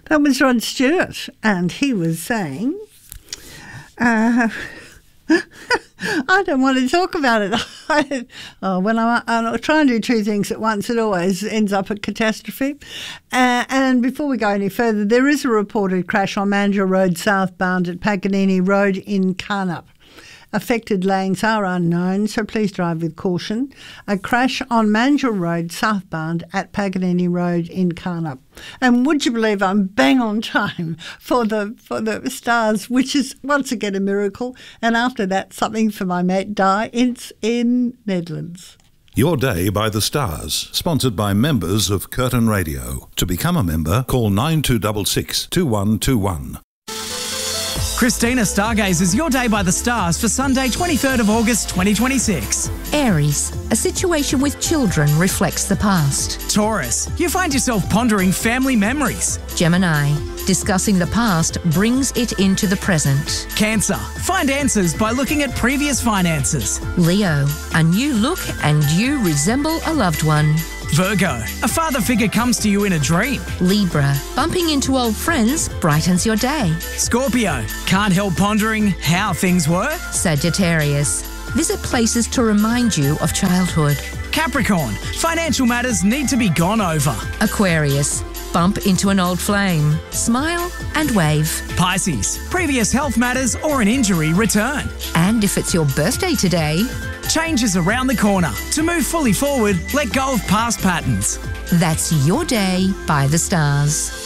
That was Rod Stewart, and he was saying, I don't want to talk about it. When I try and do two things at once, it always ends up a catastrophe. And before we go any further, there is a reported crash on Mandurah Road southbound at Paganini Road in Carnup. Affected lanes are unknown, so please drive with caution. A crash on Mandurah Road southbound at Paganini Road in Carnup. And would you believe I'm bang on time for the Stars, which is once again a miracle. And after that, something for my mate Di. It's in Nedlands. Your Day by the Stars, sponsored by members of Curtin Radio. To become a member, call 9266 2121. Christina stargazes Your Day by the Stars for Sunday 23rd of August 2026. Aries, a situation with children reflects the past. Taurus, you find yourself pondering family memories. Gemini, discussing the past brings it into the present. Cancer, find answers by looking at previous finances. Leo, a new look and you resemble a loved one. Virgo, a father figure comes to you in a dream. Libra, bumping into old friends brightens your day. Scorpio, can't help pondering how things were. Sagittarius, visit places to remind you of childhood. Capricorn, financial matters need to be gone over. Aquarius, bump into an old flame, smile and wave. Pisces, previous health matters or an injury return. And if it's your birthday today, change is around the corner. To move fully forward, let go of past patterns. That's Your Day by the Stars.